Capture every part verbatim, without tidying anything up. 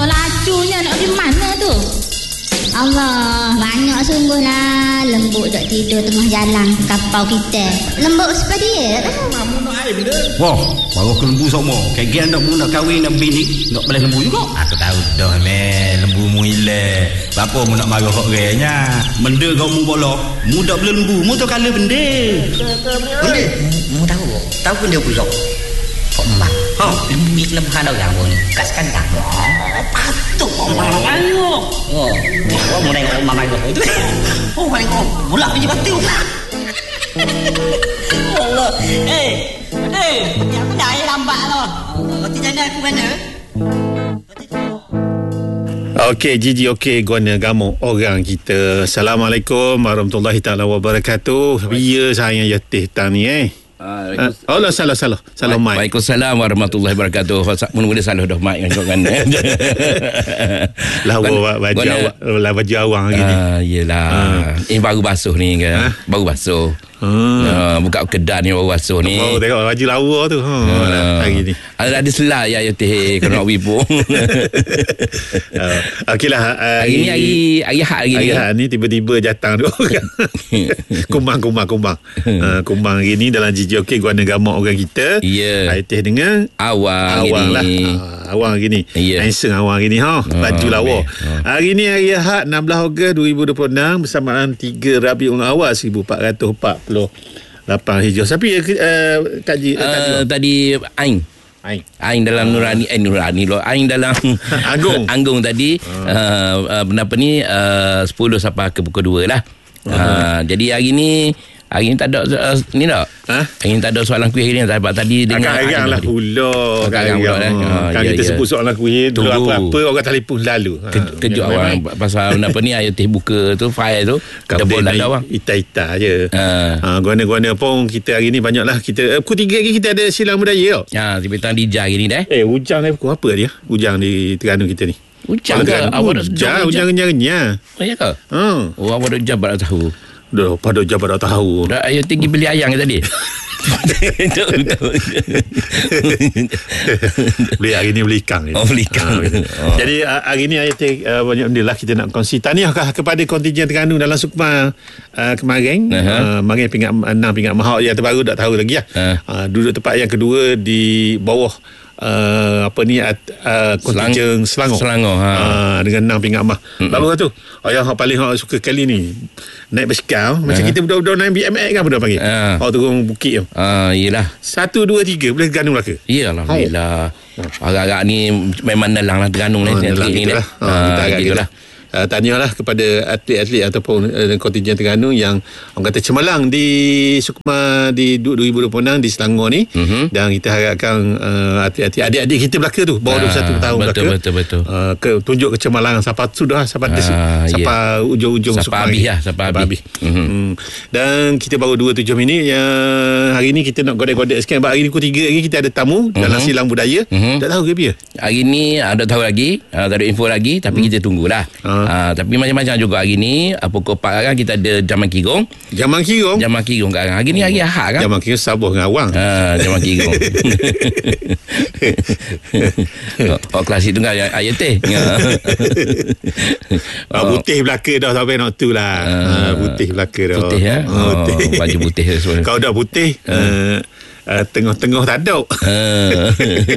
lacunya nak pergi mana tu? Allah, banyak sungguh lah lembut duk tidur tengah jalan kapau kita. Lembut seperti dia lah. Mamu nak air benda. Wah, baru ke lembu sama. Kagian nak mu nak kahwin nak bini, nak boleh lembu juga. Aku tahu dah meh, lembu mu hilang. Bapa mu nak marah hok renya. Benda kau mu bolok, mu tak boleh lembu, mu tu kala benda. Benda? Mu tahu kok. Tahu benda busuk. Kok mak. Ha, lembu lembu kan orang pun. Kat sekandang. Patut kok marah ayo. Oh, kau mau nengok mama kau itu. Oh, nengok. Mula biji batu. Allah. Eh, eh, yang dah lambat lah. Roti janda aku mana? Okey, Gigi okey guna gamuk orang kita. Assalamualaikum warahmatullahi taala wabarakatuh. Biya saya yatih tani eh. Uh, oh lah salah salah salah mic. Waalaikumsalam warahmatullahi wabarakatuh. Mula-mula salah dah mic kan kan. Lah baju awak lah baju awang gini. Ah iyalah. Uh. Eh baru basuh ni kan. Uh. Baru basuh. Hmm. Uh, buka kedai ni baru basuh ni. Oh tengok baju lawa tu. Ha uh. hari ni. Ada ada selai ya teh kena wipo. uh, Okeylah uh, hari ni hari hari Ahad hari ni. Hari ni tiba-tiba datang tu orang. kumbang kumbang kumbang. Uh, kumbang hari ni dalam Gigi okey guna gamuk orang kita. Ya. Yeah. Teh dengan awang awang lah. Uh, awang hari ni. Yeah. Handsome awang hari ni ha. Baju oh, lawa. Oh. Hari ni hari Ahad enam belas Ogos dua ribu dua puluh enam bersamaan tiga Rabiul Awal seribu empat ratus empat puluh lapan Hijrah. Siapa uh, kaji uh, uh, tadi Ain. Ain. Ain dalam Nurani, eh Nurani loh. Ain dalam Anggung. Anggung tadi uh. uh, uh, apa ni uh, sepuluh sampai ke pukul dua lah. Uh. Uh, jadi hari ni hari ni tak ada uh, ni tak? Ha? Hari ni tak ada soalan kuih ni sebab tadi dengan agak-agak lah pula. Agak-agak pula eh. Uh, kan ya, kita ya. sebut soalan kuih dulu apa-apa orang telefon selalu. Ke, ha, kejut awang pasal apa ni ayat teh buka tu file tu kita boleh ada awang. Ita-ita je. Ha. Ha, guna-guna pun kita hari ni banyaklah kita pukul tiga lagi kita ada silang budaya tau. Ha, tiba-tiba di jar hari ni dah. Eh hujan ni pukul apa dia? Hujan di Terengganu kita ni. Hujan ke? Awak dah hujan, hujan kenyang-kenyang. Oh ya ke? Ha. Oh awak dah jabat dah tahu. Dah pada jabat dah tahu. Dah ayat tinggi beli ayam ke tadi? Beli hari ni beli ikan. Oh beli ikan. Ha, oh. Jadi hari ni ayat uh, banyak benda lah kita nak kongsi. Tahniah kepada kontingen Terengganu dalam Sukma uh, kemarin. Uh-huh. Uh, Kemarin pingat enam pingat mahal yang terbaru tak tahu lagi lah. Uh. Uh, duduk tempat yang kedua di bawah Uh, apa ni uh, kontingen Selangor, Selangor ha. uh, dengan enam pingat mah. Baru tu oh, yang paling hak suka kali ni naik basikal uh-huh. macam kita budak-budak naik B M X kan budak panggil uh. oh turun bukit tu uh, yelah satu dua tiga boleh Terengganu Melaka. Iyalah alhamdulillah. Oh. Agak-agak ni memang dalang lah Terengganu ni. Oh, ni lah. Ha, kita agak gitulah. Uh, tahniahlah kepada atlet-atlet ataupun uh, kontingen Terengganu yang orang kata cemerlang di Sukma di dua ribu dua puluh enam di Selangor ni. Uh-huh. Dan kita harapkan uh, atlet-atlet adik-adik kita belaka tu bawah dua puluh satu tahun betul, belaka betul betul uh, ke tunjuk kecemerlangan sampai sudah sampai uh, sampai yeah. ujung-ujung Sukma habis lah sampai habis. Uh-huh. Hmm. Dan kita baru dua puluh tujuh minit yang hari ni kita nak godek-godek sikit sebab hari ni pukul tiga lagi kita ada tamu uh-huh. dalam silang budaya. Uh-huh. Tak tahu ke dia hari ni ada tahu lagi uh, tak ada info lagi tapi uh-huh. kita tunggulah. Uh-huh. Uh, tapi macam-macam juga hari ni pukul empat kan kita ada Jaman Kirong. Jaman Kirong? Jaman Kirong kan. Hari ni hari Ahad kan. Jaman Kirong sabuh dengan awang. Ha, Jaman Kirong. oh, oh klasik tu kan ayat teh. oh, putih belaka dah sampai nak tu lah. Uh, putih belaka dah. Putih ya. Oh, putih. Baju putih semua. Kau dah putih uh. Uh, tengah-tengah tak ada. Uh.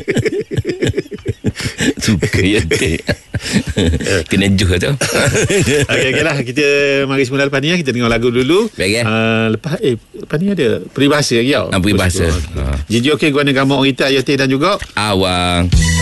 Suka ya teh. Kena juh tu. Okey okeylah kita mari semula lepas ni kita dengar lagu dulu. Baik, uh, lepas eh lepas ni ada peribahasa lagi tau. Ah, peribahasa. Gigi okey guna gambar kita ayat dan juga awang.